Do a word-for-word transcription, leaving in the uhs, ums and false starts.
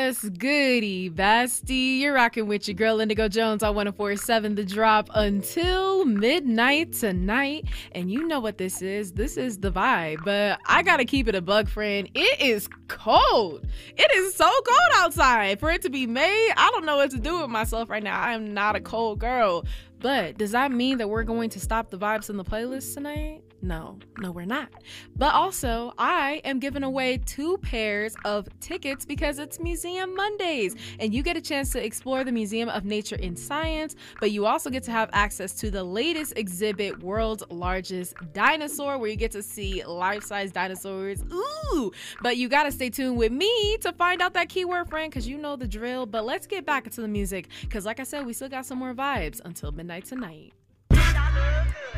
What's goody, bestie? You're rocking with your girl Indigo Jones on one oh four point seven The Drop until midnight tonight. And you know what this is. This is The Vibe. But I gotta keep it a bug, friend. It is cold. It is so cold outside. For it to be May, I don't know what to do with myself right now. I am not a cold girl. But does that mean that we're going to stop the vibes in the playlist tonight? No, no, we're not. But also, I am giving away two pairs of tickets because it's Museum Mondays. And you get a chance to explore the Museum of Nature and Science, but you also get to have access to the latest exhibit, World's Largest Dinosaur, where you get to see life-size dinosaurs. Ooh! But you gotta stay tuned with me to find out that keyword, friend, because you know the drill. But let's get back into the music, because like I said, we still got some more vibes until midnight tonight.